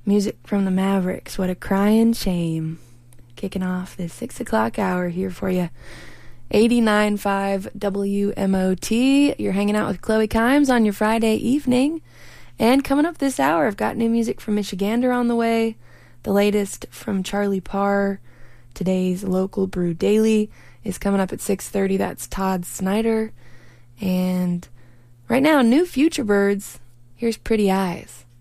Music from the Mavericks, What a Crying Shame. Kicking off this 6 o'clock hour here for you. 89.5 WMOT. You're hanging out with Chloe Kimes on your Friday evening. And coming up this hour, I've got new music from Michigander on the way. The latest from Charlie Parr. Today's Local Brew Daily is coming up at 6:30. That's Todd Snyder. And right now, new Future Birds. Here's Pretty Eyes.